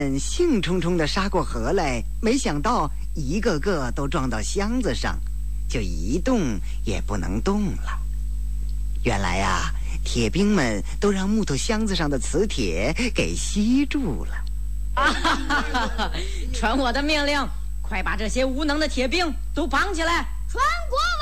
兴冲冲地杀过河来，没想到一个个都撞到箱子上，就一动也不能动了。原来呀，铁兵们都让木头箱子上的磁铁给吸住了。 传我的命令，快把这些无能的铁兵都绑起来！ 传国